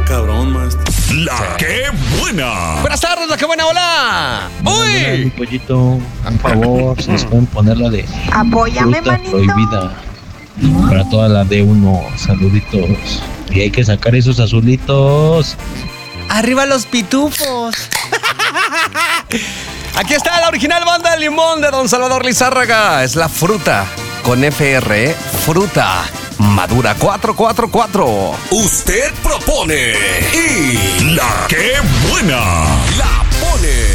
cabrón, maestro. La que buena. Buenas tardes, la que buena, hola. Mi ¡Uy! pollito, un favor, si nos pueden poner la de Apóyame, fruta manito. prohibida para toda la D1, saluditos. Y hay que sacar esos azulitos. Arriba los pitufos. Aquí está la original banda de limón de Don Salvador Lizárraga. Es la fruta con FR, fruta madura 444. Usted propone y la que buena la pone.